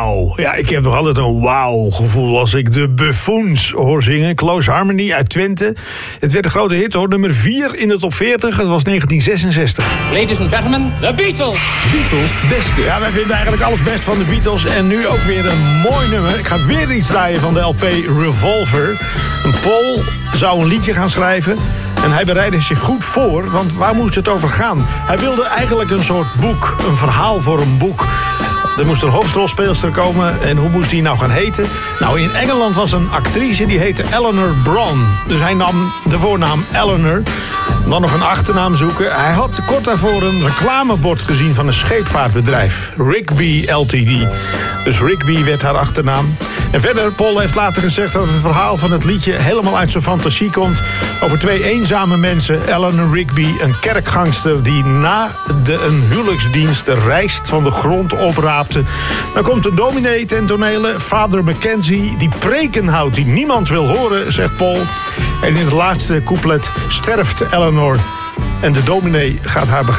wauw. Ja, ik heb nog altijd een wauw-gevoel als ik de Buffoons hoor zingen. Close Harmony uit Twente. Het werd een grote hit hoor, nummer 4 in de top 40. Het was 1966. Ladies and gentlemen, the Beatles. Beatles beste. Ja, wij vinden eigenlijk alles best van de Beatles. En nu ook weer een mooi nummer. Ik ga weer iets draaien van de LP Revolver. Een Paul zou een liedje gaan schrijven. En hij bereidde zich goed voor, want waar moest het over gaan? Hij wilde eigenlijk een soort boek, een verhaal voor een boek. Er moest een hoofdrolspeelster komen en hoe moest die nou gaan heten? Nou, in Engeland was een actrice die heette Eleanor Bron. Dus hij nam de voornaam Eleanor, dan nog een achternaam zoeken. Hij had kort daarvoor een reclamebord gezien van een scheepvaartbedrijf, Rigby Ltd. Dus Rigby werd haar achternaam. En verder, Paul heeft later gezegd dat het verhaal van het liedje helemaal uit zijn fantasie komt over 2 eenzame mensen. Eleanor Rigby, een kerkgangster die na een huwelijksdienst de rijst van de grond opraapte. Dan komt een dominee ten tonele, Vader Mackenzie, die preken houdt die niemand wil horen, zegt Paul. En in het laatste couplet sterft Eleanor en de dominee gaat haar begraven.